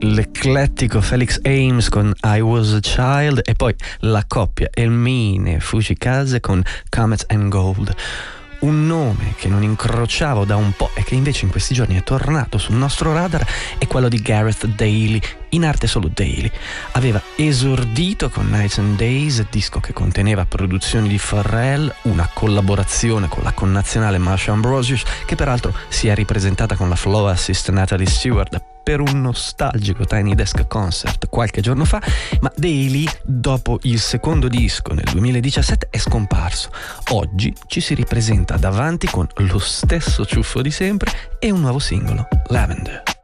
l'eclettico Felix Ames con I Was a Child e poi la coppia Elmine Fujikaze con Comets and Gold. Un nome che non incrociavo da un po' e che invece in questi giorni è tornato sul nostro radar è quello di Gareth Daly, in arte solo Daly. Aveva esordito con Nights and Days, disco che conteneva produzioni di Pharrell, una collaborazione con la connazionale Marsha Ambrosius, che peraltro si è ripresentata con la flow assist Natalie Stewart per un nostalgico Tiny Desk Concert qualche giorno fa, ma Daly, dopo il secondo disco nel 2017, è scomparso. Oggi ci si ripresenta davanti con lo stesso ciuffo di sempre e un nuovo singolo, Lavender.